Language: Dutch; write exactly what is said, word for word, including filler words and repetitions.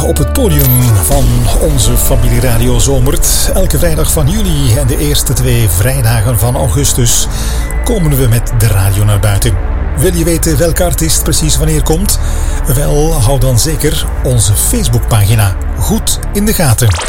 op het podium van onze familie Radio Zomert. Elke vrijdag van juli en de eerste twee vrijdagen van augustus komen we met de radio naar buiten. Wil je weten welke artiest precies wanneer komt? Wel, hou dan zeker onze Facebookpagina goed in de gaten.